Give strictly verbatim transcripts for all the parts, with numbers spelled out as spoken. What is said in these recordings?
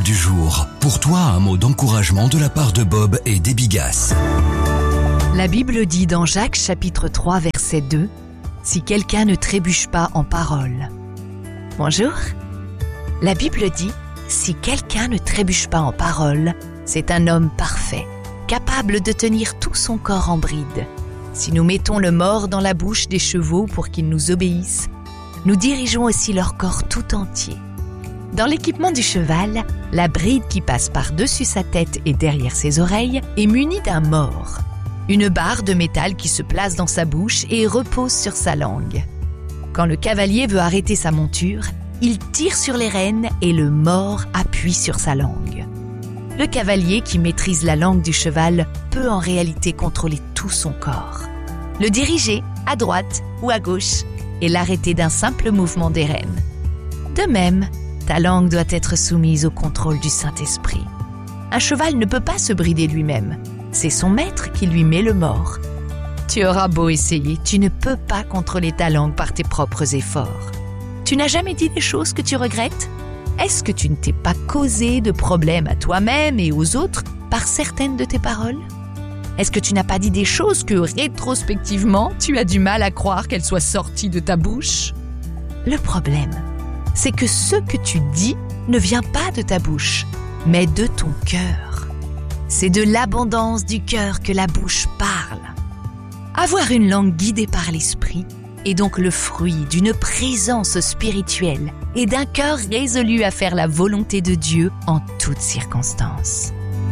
du jour. Pour toi, un mot d'encouragement de la part de Bob et d'Ebigas. La Bible dit dans Jacques chapitre trois verset deux « Si quelqu'un ne trébuche pas en parole ». Bonjour. La Bible dit « Si quelqu'un ne trébuche pas en parole, c'est un homme parfait, capable de tenir tout son corps en bride. Si nous mettons le mors dans la bouche des chevaux pour qu'ils nous obéissent, nous dirigeons aussi leur corps tout entier. » Dans l'équipement du cheval, la bride qui passe par-dessus sa tête et derrière ses oreilles est munie d'un mors, une barre de métal qui se place dans sa bouche et repose sur sa langue. Quand le cavalier veut arrêter sa monture, il tire sur les rênes et le mors appuie sur sa langue. Le cavalier qui maîtrise la langue du cheval peut en réalité contrôler tout son corps, le diriger à droite ou à gauche et l'arrêter d'un simple mouvement des rênes. De même, ta langue doit être soumise au contrôle du Saint-Esprit. Un cheval ne peut pas se brider lui-même. C'est son maître qui lui met le mors. Tu auras beau essayer, tu ne peux pas contrôler ta langue par tes propres efforts. Tu n'as jamais dit des choses que tu regrettes ? Est-ce que tu ne t'es pas causé de problèmes à toi-même et aux autres par certaines de tes paroles ? Est-ce que tu n'as pas dit des choses que, rétrospectivement, tu as du mal à croire qu'elles soient sorties de ta bouche ? Le problème, c'est que ce que tu dis ne vient pas de ta bouche, mais de ton cœur. C'est de l'abondance du cœur que la bouche parle. Avoir une langue guidée par l'esprit est donc le fruit d'une présence spirituelle et d'un cœur résolu à faire la volonté de Dieu en toutes circonstances.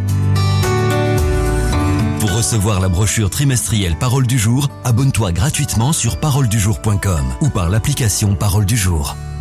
Pour recevoir la brochure trimestrielle Parole du jour, abonne-toi gratuitement sur parole du jour point com ou par l'application Parole du jour.